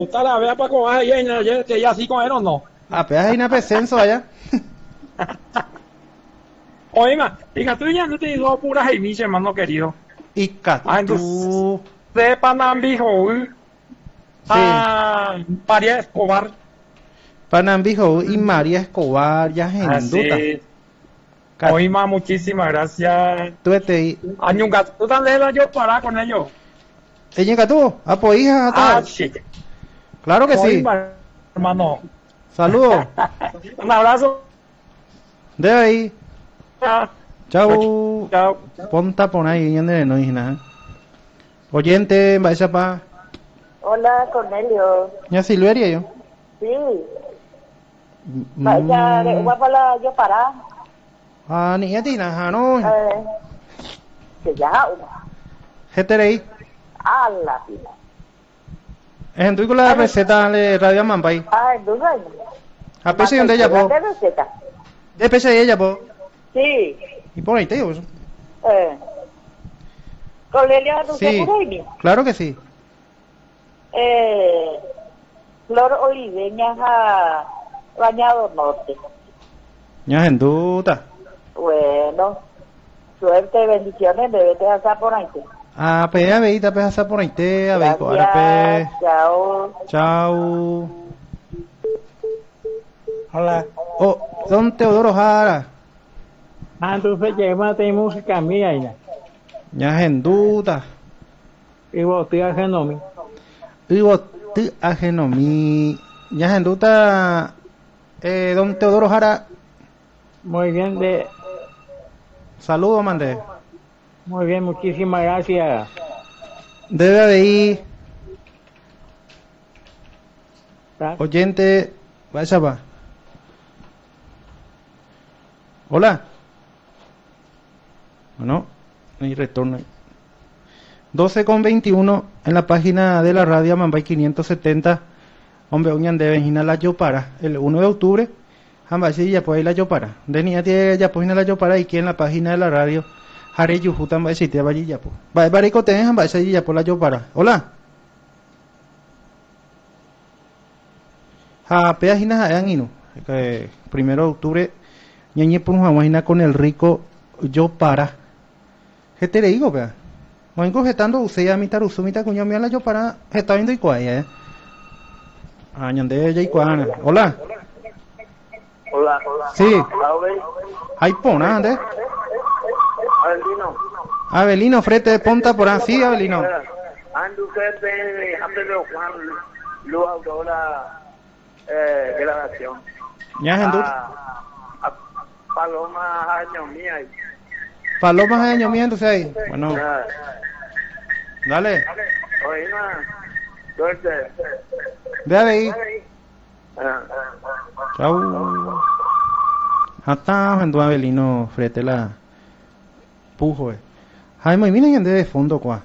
Está la vea para coger ahí en que ya así con él o no. Apenas hay una presencia allá. Oiga, hija, tú ya no te digo pura jaimiche, hermano querido. Y Entonces, Catu. de Panambijo, Sí. María Escobar. Panambijo y María Escobar, ya genduta. Así. Oima, muchísimas gracias. Tú ahí. Añunga, tú también la yo para con ellos. Ella Catu, apo hija, Ah, tal. sí. Claro que sí. Oima, hermano. Saludos. Un abrazo. De ahí. Chao. Chau. Chao. Ponta por ahí, no dije nada. Oyente, vaya pa. Hola, Cornelio. Ya Silveria yo. Sí. Vaya, voy para yo para. Ah, niña tina, no. Que ya, GTRI. a la pila. Es en tu con la receta de Radio Mambay. Ah, ¿en dónde? A pese donde ella po. ¿De receta? De pese de ella po. Sí. Y por ahí te digo eso. Cornelio, ¿tú Sí, te por ahí? claro que sí. Flor Oliveña a Bañado Norte. Ya en duda. Bueno, suerte, bendiciones, debete hacer por ahí. A pe a veita pe hasa por ahí te a ver ahora pe. Chao. Chao. Hola. Oh, don Teodoro Jara. Entonces llévate música mía ya. Ya en duda. Y vos te haces nombre. Y vos te ajeno mi. Ya en duda. Don Teodoro Jara. Muy bien, Saludos, mandé. muy bien, muchísimas gracias. Debe de ir. Oyente. Vaya va. Hola. Bueno, ahí retorno. 12:21 en la página de la radio Mambay 570. Hombre, uñan de Benjina la Yopara. El 1 de octubre. Ambasi ya pues la Yopara. Denia tiene ya pues la Yopara y aquí en la página de la radio. Hare Yujutan va a decirte vaya ya pues. Va barico tenés ambasi ya por la Yopara. Hola. Peajina hayan inu. 1 de octubre. Ñañe por una con el rico Yopara. ¿Qué te digo, pea? Voy cogetando usted a mi taruzu, mi tacuño, mi la Yopara. Está viendo y cuaya, Añande ya y cuana. Hola. Hola. Sí. Hay pona, ¿eh? Avelino. Avelino, frente de ponta por así, Avelino. Ando usted antes de Juan Luz Aurora grabación. Ya en Paloma año mía. Palomas de año mío, entonces ahí. Bueno, dale. Oye, suerte. Ve a ver. Chau. Hasta en tu Avelino, frente la pujo, Jaime, miren en de fondo, cuá.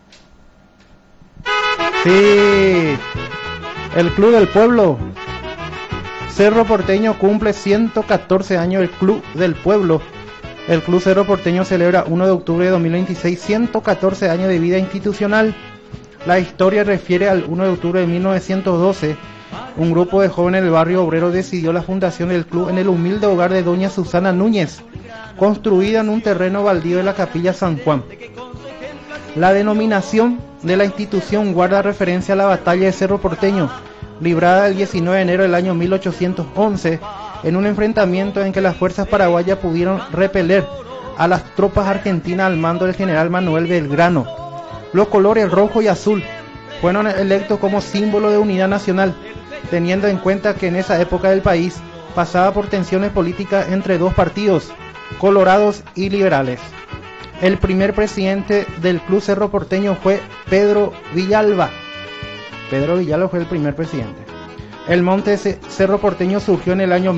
Sí. El Club del Pueblo. Cerro Porteño cumple 114 años. El Club del Pueblo. El Club Cerro Porteño celebra 1 de octubre de 2026 114 años de vida institucional. La historia refiere al 1 de octubre de 1912. Un grupo de jóvenes del barrio obrero decidió la fundación del club en el humilde hogar de doña Susana Núñez, construida en un terreno baldío de la Capilla San Juan. La denominación de la institución guarda referencia a la batalla de Cerro Porteño, librada el 19 de enero del año 1811, en un enfrentamiento en que las fuerzas paraguayas pudieron repeler a las tropas argentinas al mando del general Manuel Belgrano. Los colores rojo y azul fueron electos como símbolo de unidad nacional, teniendo en cuenta que en esa época del país pasaba por tensiones políticas entre dos partidos, colorados y liberales. El primer presidente del Club Cerro Porteño fue Pedro Villalba. Pedro Villalba fue el primer presidente. El monte Cerro Porteño surgió en el año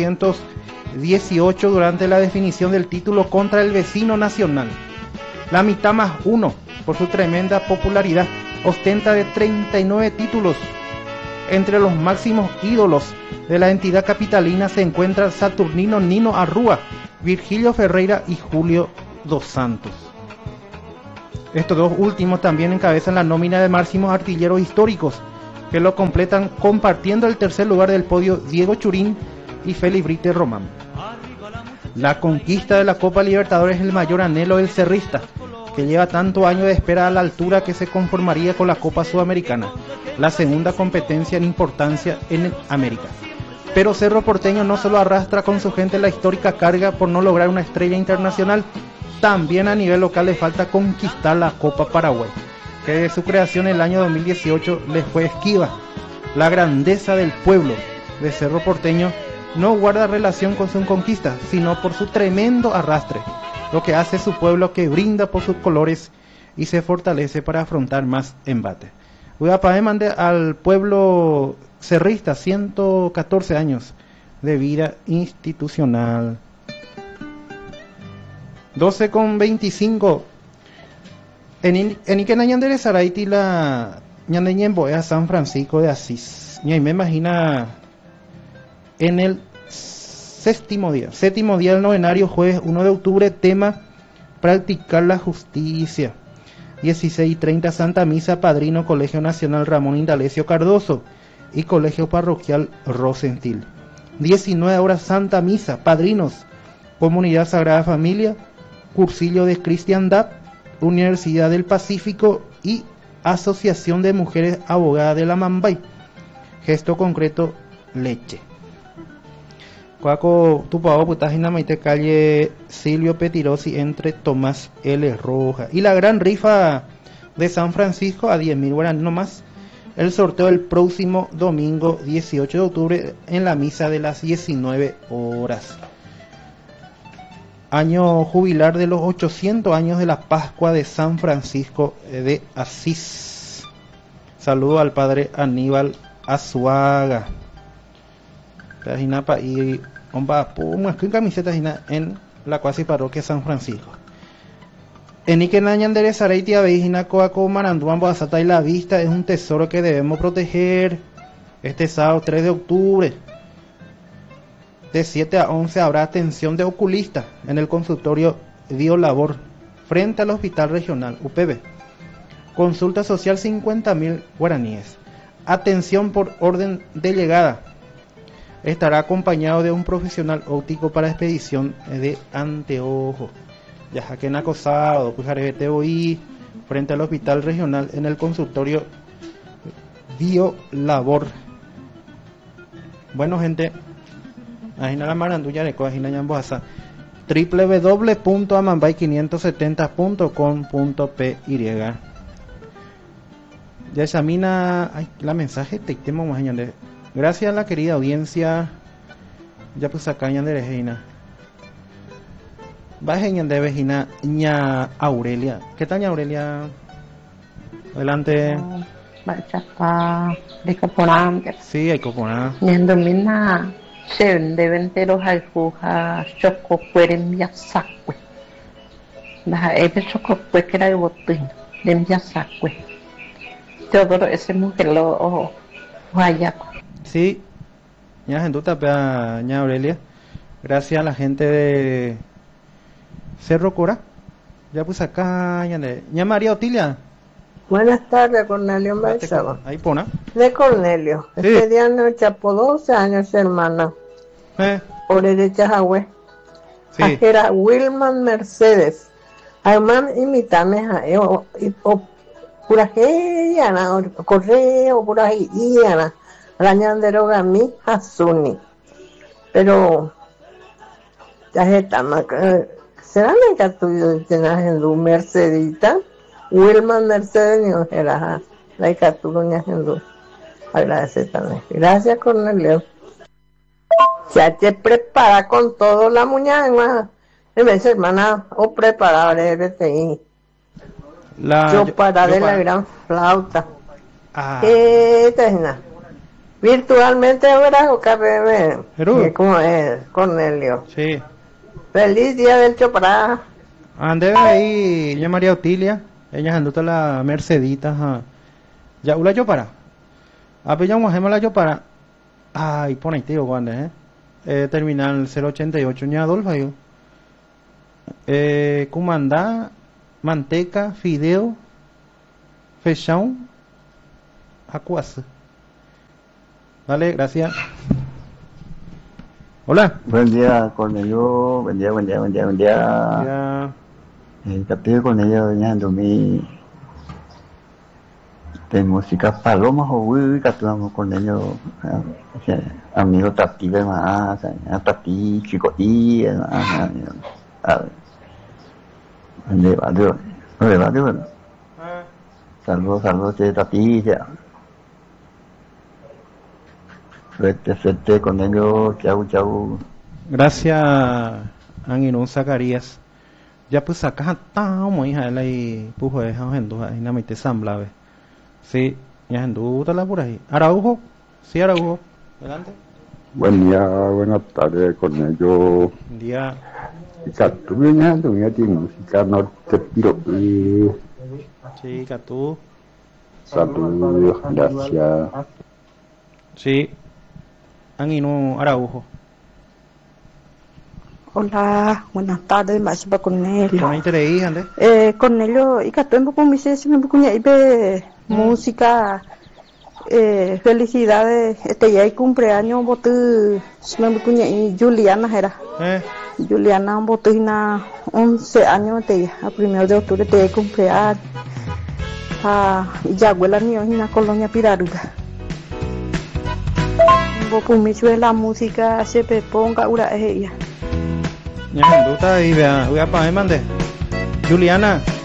1918 durante la definición del título contra el vecino nacional. La mitad más uno, por su tremenda popularidad, ostenta de 39 títulos. Entre los máximos ídolos de la entidad capitalina se encuentran Saturnino Nino Arrúa, Virgilio Ferreira y Julio dos Santos. Estos dos últimos también encabezan la nómina de máximos artilleros históricos, que lo completan compartiendo el tercer lugar del podio Diego Churín y Félix Brite Román. La conquista de la Copa Libertadores es el mayor anhelo del cerrista, que lleva tanto años de espera a la altura que se conformaría con la Copa Sudamericana, la segunda competencia en importancia en América. Pero Cerro Porteño no solo arrastra con su gente la histórica carga por no lograr una estrella internacional, también a nivel local le falta conquistar la Copa Paraguay, que desde su creación en el año 2018 les fue esquiva. La grandeza del pueblo de Cerro Porteño no guarda relación con su conquista, sino por su tremendo arrastre, lo que hace su pueblo que brinda por sus colores y se fortalece para afrontar más embates. Udapae mande al pueblo cerrista 114 años de vida institucional. 12:25. En Iquena Ñandere Saraiti la Ñandeñembo a San Francisco de Asís. Y ahí me imagina en el séptimo día del novenario, jueves 1 de octubre, tema practicar la justicia. 16:30 Santa Misa, padrino Colegio Nacional Ramón Indalecio Cardoso y Colegio Parroquial Rosentil. 19 horas Santa Misa, padrinos Comunidad Sagrada Familia, Cursillo de Cristiandad, Universidad del Pacífico y Asociación de Mujeres Abogadas de la Mambay. Gesto concreto, leche. Cuaco Tupao Putajina Maite, calle Silvio Petirosi entre Tomás L. Roja. Y la gran rifa de San Francisco a 10.000 guaraní nomás. El sorteo el próximo domingo 18 de octubre en la misa de las 19 horas. Año jubilar de los 800 años de la Pascua de San Francisco de Asís. Saludo al padre Aníbal Azuaga. Y en camiseta en la cuasi parroquia San Francisco. En Ikenañan de Sareiti Abeijina Coaco Maranduan Boazata y la vista es un tesoro que debemos proteger. Este sábado 3 de octubre de 7 a 11 habrá atención de oculista en el consultorio Dio Labor frente al Hospital Regional UPB. Consulta social 50.000 guaraníes. Atención por orden de llegada. Estará acompañado de un profesional óptico para expedición de anteojos. Yajaquén acosado, Pujarebete Boí, frente al Hospital Regional en el consultorio Dio Labor. Bueno, gente, Ajina la Maranduya de Coajina Ñamboasa, www.amambay570.com.py. Ya examina la mensaje te temo más añade. Gracias a la querida audiencia. Ya pues acá de Regina. Bajen de Vejina ña Aurelia. ¿Qué tal ña Aurelia? Adelante. Bachapa de Caporán. Sí, hay Caporán. Ñandomina se deben teros al fuja choco pueden viasacue. Baja ebe choco pues que era de botín de viasacue. Teodoro ese mujer lo guayaco. Sí, ña Genduta, ña Aurelia. Gracias a la gente de Cerro Cora. Ya pues acá, ña María Otilia. Buenas tardes, Cornelio Baizaba. Ahí pona. De Cornelio. Sí. Este día no chapó 12 años, hermana. Por derecha Jahue. Sí. Era Wilman Mercedes. Arman imitame o pura yana, correo, pura yana. Rañandero Gami Hasuni. Pero ya está más. ¿Será que tú tienes en tu Mercedita? Wilman Mercedes ni ojera, la Icaturuña Hendú. Agradecer también. Gracias, Cornelio. Ya te prepara con todo la muñeca. En vez de hermana, o preparar el BTI. Yo para de la gran flauta. Virtualmente ahora o KPM. ¿Cómo es, Cornelio? Sí. Feliz día del Chopará. Ande ahí, ña María Otilia. Ella anduta la Mercedita. Ya una yo para. Apellamos la yo para. Ay, pone tío cuando terminal 088 ña Adolfo yo. Comandá, manteca, fideo, fechão, acuas. Dale, gracias. Hola. Buen día, Cornelio. Buen día. Ya. Capítulo Cornelio, doña Domi. De música Paloma Joví, capítulo Cornelio. Amigo Tati, más. Tati, Chicoí, de radio. Saludos, Tati, ya. Suerte con ellos, chau. Gracias, Anginun Zacarías. Ya pues acá estamos, hija, y pujo de gente, ahí no me te sambla, sí, ya gente, la por ahí. Araujo, sí, Araujo, adelante. Buen día, buenas tardes, Cornelio. Buen día. Catu, ya tiene música norte, pero Sí, Catu. Saludos, gracias. Sí. Anginun Araujo. Hola, buenas tardes, Machipa Cornelio. ¿Cómo te leí, Ande? Cornelio, y que tú me dices, me puña y ve música, felicidades, ya hay cumpleaños, botu, me puña y Juliana era. Juliana, botina 11 años, a 1 de octubre, te hay cumpleaños. Y ya abuela mío en la colonia Piraruga. Bopumicho la música se ponga ura ella. Ya, duda y vea, voy a pagar, mande. Juliana.